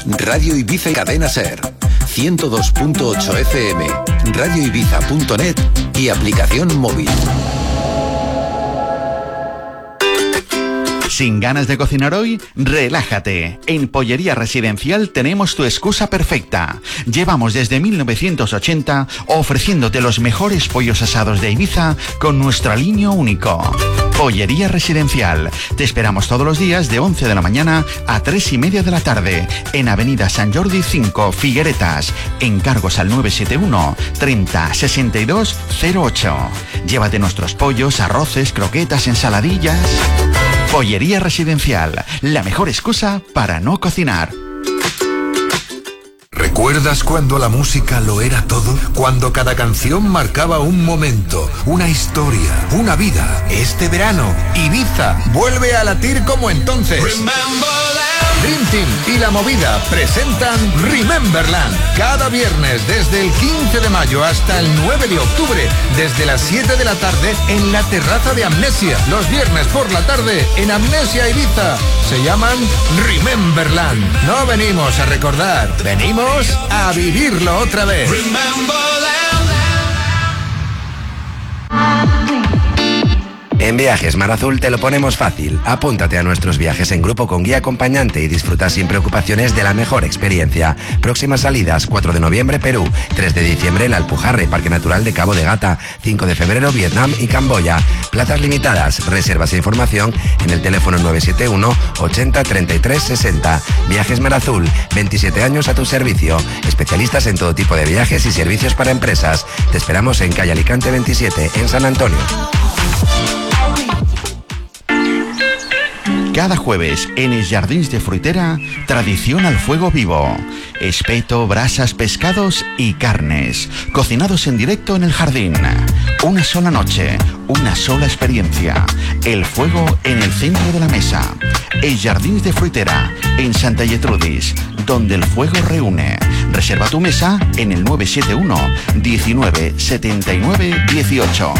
Radio Ibiza y Cadena Ser. 102.8 FM, radioibiza.net y aplicación móvil. ¿Sin ganas de cocinar hoy? Relájate. En Pollería Residencial tenemos tu excusa perfecta. Llevamos desde 1980 ofreciéndote los mejores pollos asados de Ibiza con nuestro aliño único. Pollería Residencial. Te esperamos todos los días de 11 de la mañana a 3:30 de la tarde en Avenida San Jordi 5, Figueretas. Encargos al 971 30 62 08. Llévate nuestros pollos, arroces, croquetas, ensaladillas. Pollería Residencial, la mejor excusa para no cocinar. ¿Recuerdas cuando la música lo era todo? Cuando cada canción marcaba un momento, una historia, una vida. Este verano, Ibiza vuelve a latir como entonces. Dream Team y La Movida presentan Rememberland. Cada viernes desde el 15 de mayo hasta el 9 de octubre, desde las 7 de la tarde en la terraza de Amnesia. Los viernes por la tarde en Amnesia Ibiza. Se llaman Rememberland. No venimos a recordar, venimos a vivirlo otra vez. En Viajes Mar Azul te lo ponemos fácil. Apúntate a nuestros viajes en grupo con guía acompañante y disfruta sin preocupaciones de la mejor experiencia. Próximas salidas: 4 de noviembre Perú, 3 de diciembre La Alpujarra y Parque Natural de Cabo de Gata, 5 de febrero Vietnam y Camboya. Plazas limitadas. Reservas e información en el teléfono 971 80 33 60. Viajes Mar Azul, 27 años a tu servicio. Especialistas en todo tipo de viajes y servicios para empresas. Te esperamos en calle Alicante 27, en San Antonio. Cada jueves en Els Jardins de Fruitera, tradición al fuego vivo. Espeto, brasas, pescados y carnes, cocinados en directo en el jardín. Una sola noche, una sola experiencia. El fuego en el centro de la mesa. Els Jardins de Fruitera, en Santa Gertrudis, donde el fuego reúne. Reserva tu mesa en el 971 19 79 18.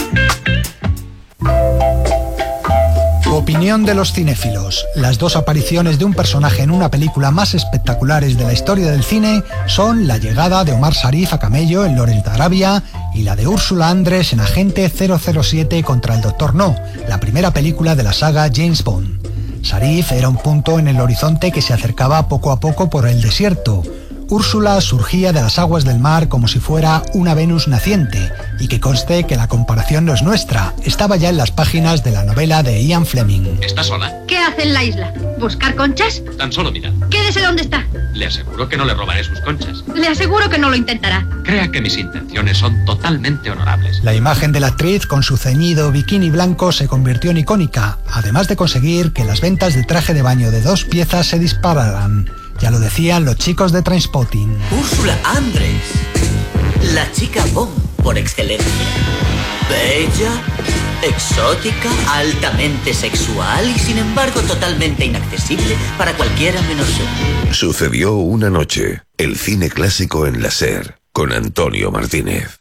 Opinión de los cinéfilos. Las dos apariciones de un personaje en una película más espectaculares de la historia del cine son la llegada de Omar Sharif a camello en Lawrence de Arabia y la de Úrsula Andress en Agente 007 contra el Dr. No, la primera película de la saga James Bond. Sharif era un punto en el horizonte que se acercaba poco a poco por el desierto. Úrsula surgía de las aguas del mar como si fuera una Venus naciente, y que conste que la comparación no es nuestra, estaba ya en las páginas de la novela de Ian Fleming. ¿Está sola? ¿Qué hace en la isla? ¿Buscar conchas? Tan solo mira. Quédese donde está. Le aseguro que no le robaré sus conchas. Le aseguro que no lo intentará. Crea que mis intenciones son totalmente honorables. La imagen de la actriz con su ceñido bikini blanco se convirtió en icónica, además de conseguir que las ventas de traje de baño de 2 piezas se dispararan. Ya lo decían los chicos de Trainspotting. Úrsula Andress, la chica Bond por excelencia. Bella, exótica, altamente sexual y sin embargo totalmente inaccesible para cualquiera menos él. Sucedió una noche. El cine clásico en la SER, con Antonio Martínez.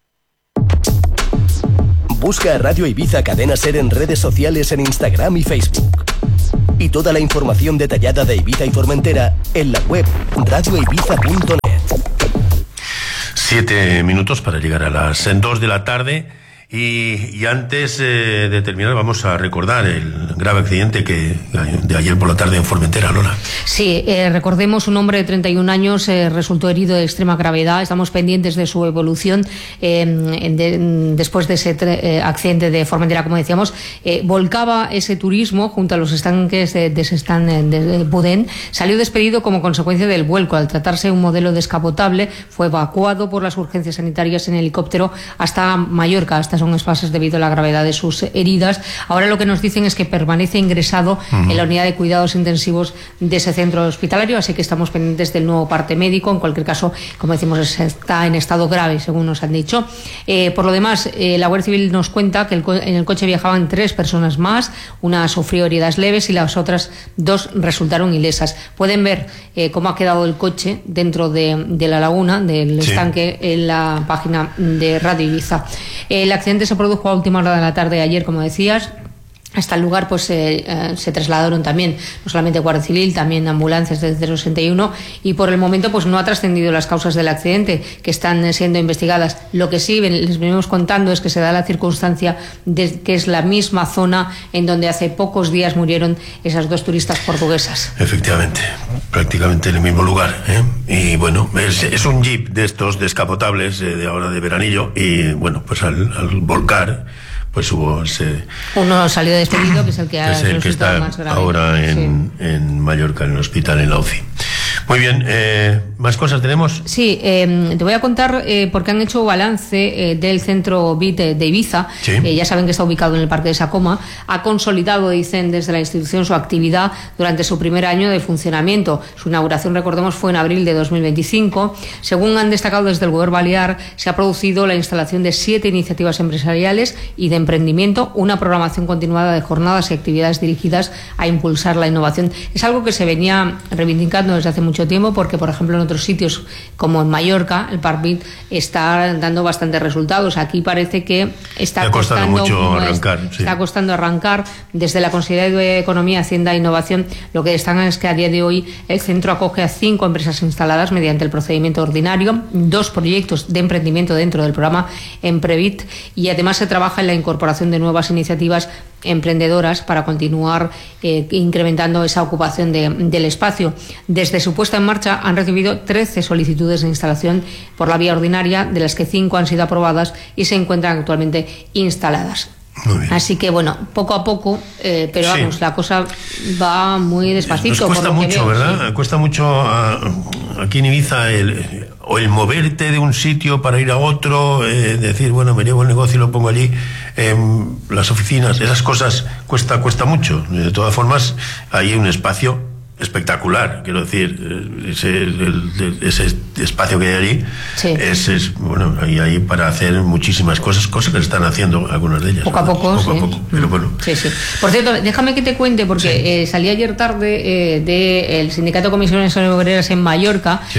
Busca a Radio Ibiza Cadena Ser en redes sociales en Instagram y Facebook. Y toda la información detallada de Ibiza y Formentera en la web radioibiza.net. 7 minutos para llegar a las 2 de la tarde. Y antes de terminar vamos a recordar el grave accidente de ayer por la tarde en Formentera, Lola. Sí, recordemos, un hombre de 31 años resultó herido de extrema gravedad. Estamos pendientes de su evolución después de ese accidente de Formentera, como decíamos. Volcaba ese turismo junto a los estanques de Budén. Salió despedido como consecuencia del vuelco. Al tratarse de un modelo descapotable, fue evacuado por las urgencias sanitarias en helicóptero hasta Mallorca, hasta son espases debido a la gravedad de sus heridas. Ahora lo que nos dicen es que permanece ingresado en la unidad de cuidados intensivos de ese centro hospitalario, así que estamos pendientes del nuevo parte médico. En cualquier caso, como decimos, está en estado grave, según nos han dicho. Por lo demás, la Guardia Civil nos cuenta que en el coche viajaban 3 personas más, una sufrió heridas leves y las otras 2 resultaron ilesas. Pueden ver cómo ha quedado el coche dentro de la laguna, del estanque, en la página de Radio Ibiza. El accidente se produjo a última hora de la tarde de ayer, como decías. Hasta el lugar pues se trasladaron también no solamente Guardia Civil, también ambulancias del 061, y por el momento pues no ha trascendido las causas del accidente, que están siendo investigadas. Lo que sí les venimos contando es que se da la circunstancia de que es la misma zona en donde hace pocos días murieron esas 2 turistas portuguesas. Efectivamente, prácticamente en el mismo lugar, ¿eh? Y bueno, es un jeep de estos descapotables de ahora de veranillo, y bueno, pues al volcar pues hubo uno salió despedido, que es el que está más grave ahora en Mallorca, en el hospital, en la UCI. Muy bien, ¿más cosas tenemos? Sí, te voy a contar porque han hecho balance del centro BIT de Ibiza. Sí. Ya saben que está ubicado en el Parque de Sacoma. Ha consolidado, dicen desde la institución, su actividad durante su primer año de funcionamiento. Su inauguración, recordemos, fue en abril de 2025. Según han destacado desde el Gobierno Balear, se ha producido la instalación de 7 iniciativas empresariales y de emprendimiento, una programación continuada de jornadas y actividades dirigidas a impulsar la innovación. Es algo que se venía reivindicando desde hace mucho tiempo, porque por ejemplo en otros sitios como en Mallorca el Parkbit está dando bastantes resultados. Aquí parece que está costando mucho arrancar. Sí. Está costando arrancar. Desde la Consejería de Economía, Hacienda e Innovación lo que destacan es que a día de hoy el centro acoge a 5 empresas instaladas mediante el procedimiento ordinario, 2 proyectos de emprendimiento dentro del programa Emprevit, y además se trabaja en la incorporación de nuevas iniciativas emprendedoras para continuar incrementando esa ocupación del espacio. Desde su puesta en marcha han recibido 13 solicitudes de instalación por la vía ordinaria, de las que 5 han sido aprobadas y se encuentran actualmente instaladas. Así que bueno, poco a poco, pero vamos, la cosa va muy despacito. Nos cuesta mucho, ¿verdad? Sí. Cuesta mucho aquí en Ibiza el moverte de un sitio para ir a otro, decir, bueno, me llevo el negocio y lo pongo allí, las oficinas, esas cosas cuesta mucho. De todas formas, hay un espacio espectacular, quiero decir, ese espacio que hay allí, sí, bueno, hay para hacer muchísimas cosas que se están haciendo algunas de ellas. Poco a poco, pero bueno. Sí, sí. Por cierto, déjame que te cuente, porque salí ayer tarde del Sindicato de Comisiones Obreras en Mallorca, sí,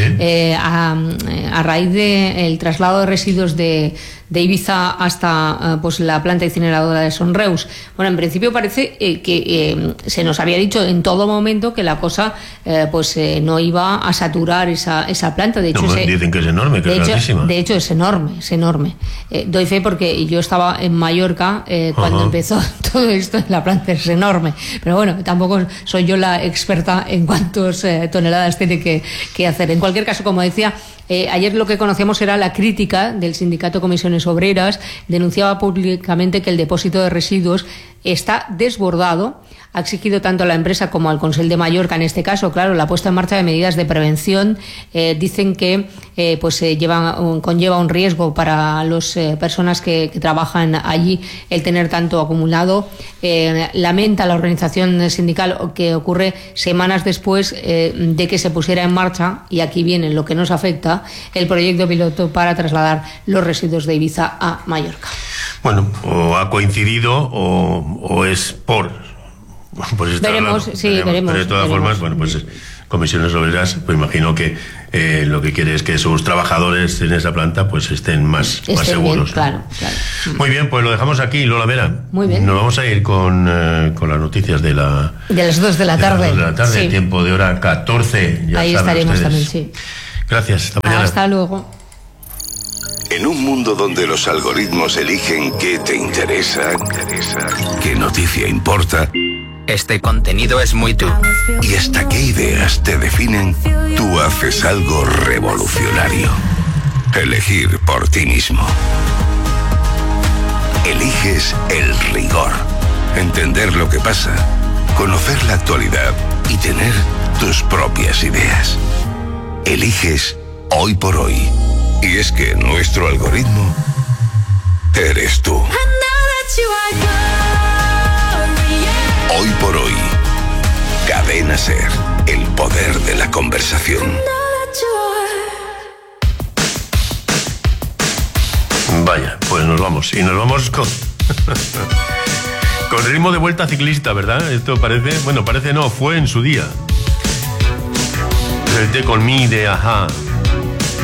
a raíz del traslado de residuos de Ibiza hasta pues la planta incineradora de Sonreus. Bueno, en principio parece que se nos había dicho en todo momento que la cosa no iba a saturar esa planta. De hecho, dicen que es enorme, que es grandísima. De hecho, es enorme. Doy fe porque yo estaba en Mallorca cuando empezó todo esto. La planta es enorme, pero bueno, tampoco soy yo la experta en cuántas toneladas tiene que hacer. En cualquier caso, como decía, ayer lo que conocíamos era la crítica del Sindicato de Comisiones Obreras. Denunciaba públicamente que el depósito de residuos está desbordado. Ha exigido tanto a la empresa como al Consell de Mallorca, en este caso, claro, la puesta en marcha de medidas de prevención. Dicen que conlleva un riesgo para las personas que trabajan allí el tener tanto acumulado. Lamenta la organización sindical que ocurre semanas después de que se pusiera en marcha, y aquí viene lo que nos afecta, el proyecto piloto para trasladar los residuos de Ibiza a Mallorca. Bueno, o ha coincidido o es por veremos. Pero de todas formas, bueno, pues Comisiones Obreras, pues imagino que lo que quiere es que sus trabajadores en esa planta pues estén más seguros. Bien, claro. Muy bien, pues lo dejamos aquí, Lola Vera. Muy bien. Nos vamos a ir con las noticias de las 2 de la tarde. Sí. Tiempo de hora 14. Ya ahí estaremos ustedes también, sí. Gracias, hasta mañana. Hasta luego. En un mundo donde los algoritmos eligen qué te interesa, qué noticia importa, este contenido es muy tú. y hasta qué ideas te definen, tú haces algo revolucionario. Elegir por ti mismo. Eliges el rigor. Entender lo que pasa, conocer la actualidad y tener tus propias ideas. Eliges Hoy por Hoy. Y es que nuestro algoritmo eres tú. Hoy por Hoy. Cadena SER. El poder de la conversación. Vaya, pues nos vamos. Y nos vamos con ritmo de vuelta ciclista, ¿verdad? Esto parece no, fue en su día. El Té con mí de Ajá.